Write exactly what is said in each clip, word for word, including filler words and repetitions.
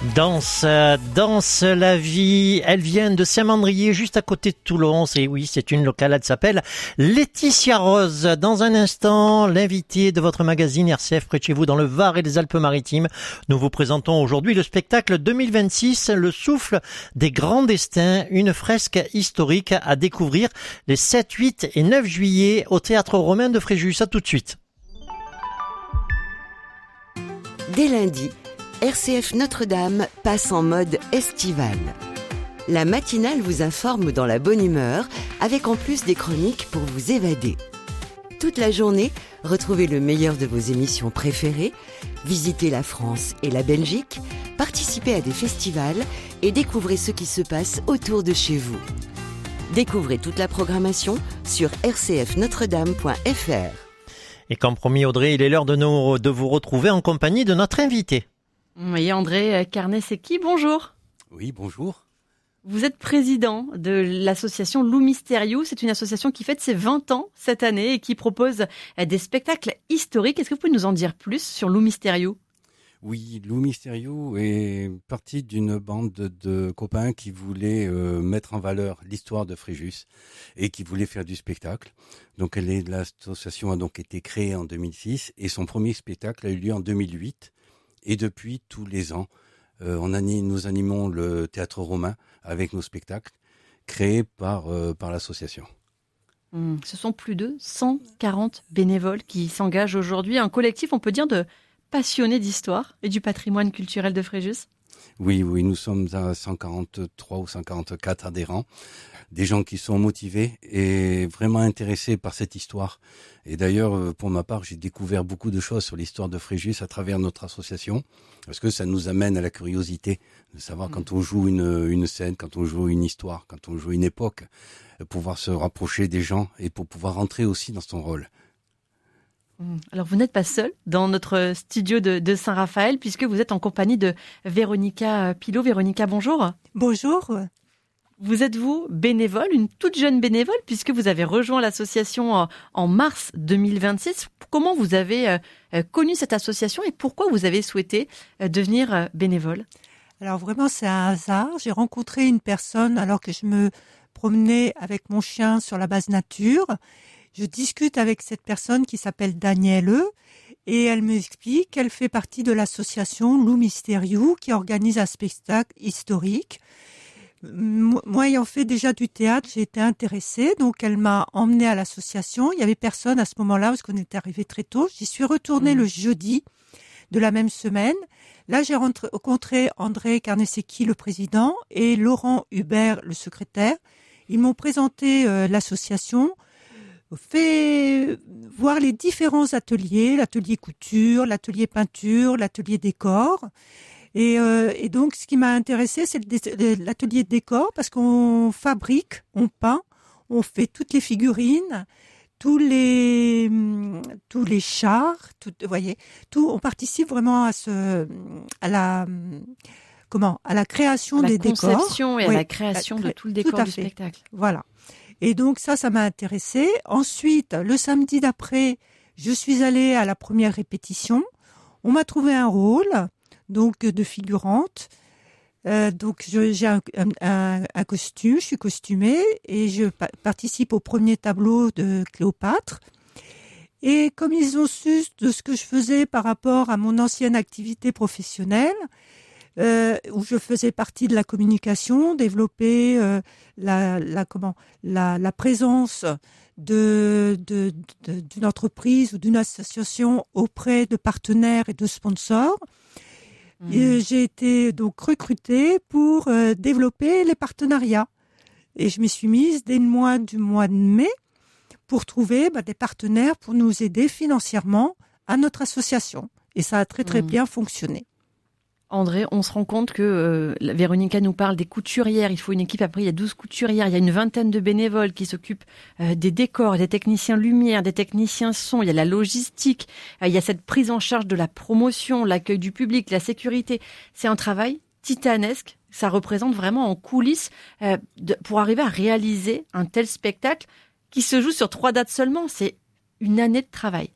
Danse, danse la vie. Elle vient de Saint-Mandrier, juste à côté de Toulon. Et oui, c'est une locale. Elle s'appelle Laetitia Rose. Dans un instant, l'invité de votre magazine R C F près de chez vous dans le Var et les Alpes-Maritimes. Nous vous présentons aujourd'hui le spectacle deux mille vingt-six, Le souffle des grands destins, une fresque historique à découvrir les sept, huit et neuf juillet au Théâtre Romain de Fréjus. À tout de suite. Dès lundi, R C F Notre-Dame passe en mode estival. La matinale vous informe dans la bonne humeur, avec en plus des chroniques pour vous évader. Toute la journée, retrouvez le meilleur de vos émissions préférées, visitez la France et la Belgique, participez à des festivals et découvrez ce qui se passe autour de chez vous. Découvrez toute la programmation sur r c f notre dame point f r. Et comme promis, Audrey, il est l'heure de, nous, de vous retrouver en compagnie de notre invité. Oui, André Carnesecchi, bonjour. Oui, bonjour. Vous êtes président de l'association Loup Mysteriou. C'est une association qui fête ses vingt ans cette année et qui propose des spectacles historiques. Est-ce que vous pouvez nous en dire plus sur Loup Mysteriou ? Oui, Loup Mysteriou est parti d'une bande de, de copains qui voulaient euh, mettre en valeur l'histoire de Fréjus et qui voulaient faire du spectacle. Donc elle est, l'association a donc été créée en deux mille six et son premier spectacle a eu lieu en deux mille huit. Et depuis, tous les ans, euh, on anime, nous animons le Théâtre Romain avec nos spectacles créés par, euh, par l'association. Mmh, ce sont plus de cent quarante bénévoles qui s'engagent aujourd'hui. Un collectif, on peut dire, de passionnés d'histoire et du patrimoine culturel de Fréjus. Oui, oui, nous sommes à cent quarante-trois ou cent quarante-quatre adhérents. Des gens qui sont motivés et vraiment intéressés par cette histoire. Et d'ailleurs, pour ma part, j'ai découvert beaucoup de choses sur l'histoire de Fréjus à travers notre association, parce que ça nous amène à la curiosité de savoir mmh. quand on joue une, une scène, quand on joue une histoire, quand on joue une époque, pouvoir se rapprocher des gens et pour pouvoir rentrer aussi dans son rôle. Alors, vous n'êtes pas seul dans notre studio de, de Saint-Raphaël, puisque vous êtes en compagnie de Véronica Pilot. Véronica, bonjour. Bonjour. Vous êtes, vous, bénévole, une toute jeune bénévole, puisque vous avez rejoint l'association en, en mars deux mille vingt-six. Comment vous avez euh, connu cette association et pourquoi vous avez souhaité euh, devenir euh, bénévole ? Alors vraiment, c'est un hasard. J'ai rencontré une personne alors que je me promenais avec mon chien sur la base nature. Je discute avec cette personne qui s'appelle Danielle et elle m'explique qu'elle fait partie de l'association Loup Mysteriou qui organise un spectacle historique. Moi, ayant fait déjà du théâtre, j'ai été intéressée, donc elle m'a emmenée à l'association. Il y avait personne à ce moment-là parce qu'on était arrivé très tôt. J'y suis retournée mmh. le jeudi de la même semaine. Là, j'ai rencontré André Carnesecchi, le président, et Laurent Hubert, le secrétaire. Ils m'ont présenté euh, l'association, fait voir les différents ateliers, l'atelier couture, l'atelier peinture, l'atelier décor. Et, euh, et donc, ce qui m'a intéressée, c'est le, l'atelier décor parce qu'on fabrique, on peint, on fait toutes les figurines, tous les tous les chars, tout, vous voyez, tout. On participe vraiment à ce, à la comment, à la création à des la décors, conception et à oui, la création la, de tout le décor tout à du fait. spectacle. Voilà. Et donc ça, ça m'a intéressée. Ensuite, le samedi d'après, je suis allée à la première répétition. On m'a trouvé un rôle, donc de figurante. Euh, donc je, j'ai un, un, un costume, je suis costumée et je pa- participe au premier tableau de Cléopâtre. Et comme ils ont su de ce que je faisais par rapport à mon ancienne activité professionnelle, Euh, où je faisais partie de la communication, développer euh, la, la comment la, la présence de, de, de d'une entreprise ou d'une association auprès de partenaires et de sponsors. Mmh. Et j'ai été donc recrutée pour euh, développer les partenariats et je m'y suis mise dès le mois du mois de mai pour trouver bah, des partenaires pour nous aider financièrement à notre association et ça a très très mmh. bien fonctionné. André, on se rend compte que euh, Véronica nous parle des couturières. Il faut une équipe, après il y a douze couturières, il y a une vingtaine de bénévoles qui s'occupent euh, des décors, des techniciens lumière, des techniciens son, il y a la logistique, euh, il y a cette prise en charge de la promotion, l'accueil du public, la sécurité. C'est un travail titanesque, ça représente vraiment en coulisses euh, de, pour arriver à réaliser un tel spectacle qui se joue sur trois dates seulement. C'est une année de travail.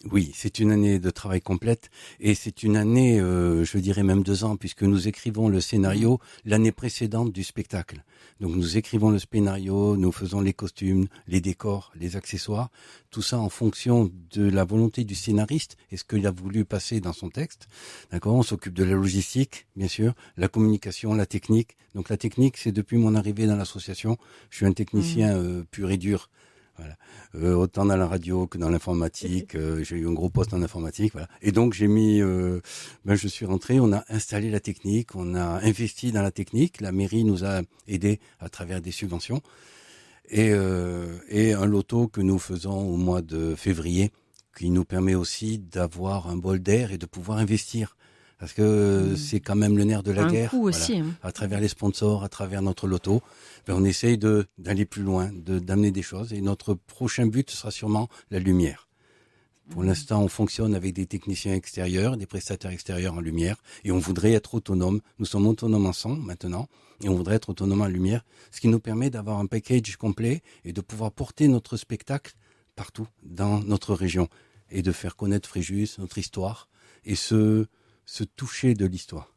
Oui, c'est une année de travail complète et c'est une année, euh, je dirais même deux ans, puisque nous écrivons le scénario l'année précédente du spectacle. Donc nous écrivons le scénario, nous faisons les costumes, les décors, les accessoires, tout ça en fonction de la volonté du scénariste et ce qu'il a voulu passer dans son texte. D'accord ? On s'occupe de la logistique, bien sûr, la communication, la technique. Donc la technique, c'est depuis mon arrivée dans l'association. Je suis un technicien euh, pur et dur. Voilà. Euh, autant dans la radio que dans l'informatique, euh, j'ai eu un gros poste en informatique, voilà. Et donc j'ai mis, euh, ben je suis rentré, on a installé la technique, on a investi dans la technique, la mairie nous a aidés à travers des subventions et euh, et un loto que nous faisons au mois de février, qui nous permet aussi d'avoir un bol d'air et de pouvoir investir. Parce que mmh. c'est quand même le nerf de la un guerre. Coup voilà. aussi, hein. À travers les sponsors, à travers notre loto, ben on essaye de d'aller plus loin, de d'amener des choses. Et notre prochain but sera sûrement la lumière. Pour mmh. l'instant, on fonctionne avec des techniciens extérieurs, des prestataires extérieurs en lumière, et on voudrait être autonome. Nous sommes autonomes en son maintenant, et on voudrait être autonome en lumière, ce qui nous permet d'avoir un package complet et de pouvoir porter notre spectacle partout dans notre région et de faire connaître Fréjus, notre histoire, et ce se toucher de l'histoire.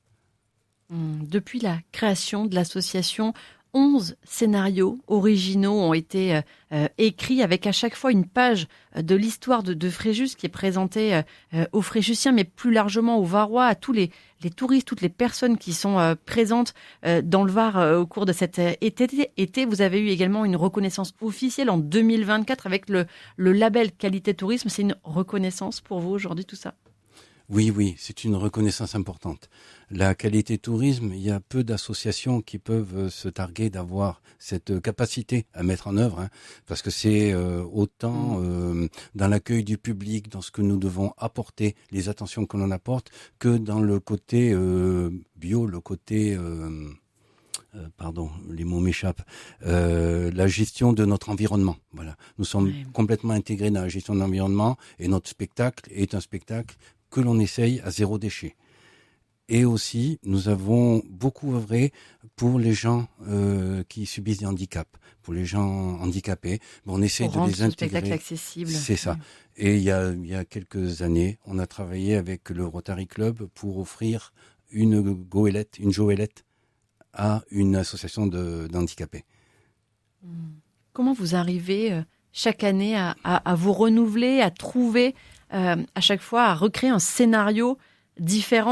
Depuis la création de l'association, onze scénarios originaux ont été euh, écrits avec à chaque fois une page de l'histoire de, de Fréjus qui est présentée euh, aux Fréjusiens, mais plus largement aux Varois, à tous les, les touristes, toutes les personnes qui sont euh, présentes euh, dans le Var euh, au cours de cet euh, été, été. Vous avez eu également une reconnaissance officielle en deux mille vingt-quatre avec le, le label Qualité Tourisme. C'est une reconnaissance pour vous aujourd'hui, tout ça ? Oui, oui, c'est une reconnaissance importante. La qualité tourisme, il y a peu d'associations qui peuvent se targuer d'avoir cette capacité à mettre en œuvre, hein, parce que c'est euh, autant euh, dans l'accueil du public, dans ce que nous devons apporter, les attentions que l'on apporte, que dans le côté euh, bio, le côté... Euh, Euh, pardon, les mots m'échappent, euh, la gestion de notre environnement. Voilà, nous sommes oui. complètement intégrés dans la gestion de l'environnement et notre spectacle est un spectacle que l'on essaye à zéro déchet. Et aussi, nous avons beaucoup œuvré pour les gens euh, qui subissent des handicaps, pour les gens handicapés. On essaye pour de les intégrer. Spectacle accessible. C'est ça. Oui. Et il y a il y a quelques années, on a travaillé avec le Rotary Club pour offrir une goélette, une joëlette à une association de, d'handicapés. Comment vous arrivez euh, chaque année à, à, à vous renouveler, à trouver, euh, à chaque fois, à recréer un scénario différent ?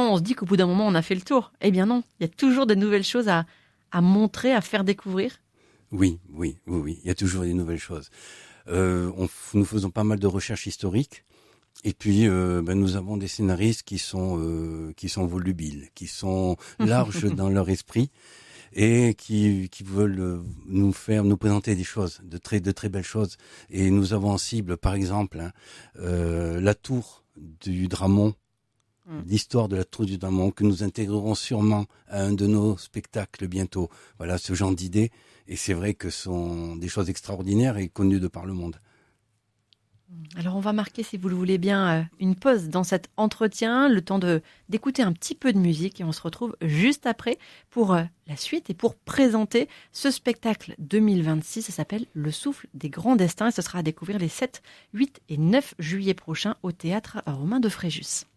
On se dit qu'au bout d'un moment, on a fait le tour. Eh bien non, il y a toujours de nouvelles choses à, à montrer, à faire découvrir. Oui, oui, oui, oui, il y a toujours des nouvelles choses. Euh, on, nous faisons pas mal de recherches historiques. Et puis, euh, ben, nous avons des scénaristes qui sont euh, qui sont volubiles, qui sont larges dans leur esprit et qui qui veulent nous faire nous présenter des choses, de très de très belles choses. Et nous avons en cible, par exemple, hein, euh, la tour du Dramont, mm. l'histoire de la tour du Dramont que nous intégrerons sûrement à un de nos spectacles bientôt. Voilà, ce genre d'idées. Et c'est vrai que ce sont des choses extraordinaires et connues de par le monde. Alors on va marquer, si vous le voulez bien, une pause dans cet entretien, le temps de d'écouter un petit peu de musique et on se retrouve juste après pour la suite et pour présenter ce spectacle deux mille vingt-six. Ça s'appelle Le Souffle des Grands Destins et ce sera à découvrir les sept, huit et neuf juillet prochains au Théâtre Romain de Fréjus.